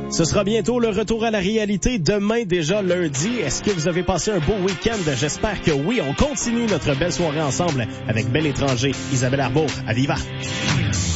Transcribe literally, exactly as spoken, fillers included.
Ce sera bientôt le retour à la réalité. Demain, déjà lundi. Est-ce que vous avez passé un beau week-end? J'espère que oui. On continue notre belle soirée ensemble avec Bel Étranger. Isabelle Arbour, à Viva!